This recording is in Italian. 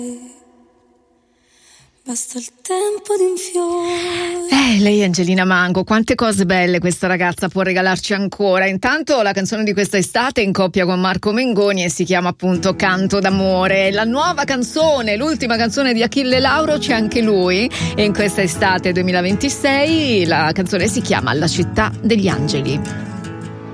Basta il tempo di un fiore. Lei è Angelina Mango, quante cose belle questa ragazza può regalarci ancora. Intanto la canzone di questa estate in coppia con Marco Mengoni e si chiama appunto Canto d'amore. La nuova canzone, l'ultima canzone di Achille Lauro, c'è anche lui e in questa estate 2026 la canzone si chiama La città degli angeli.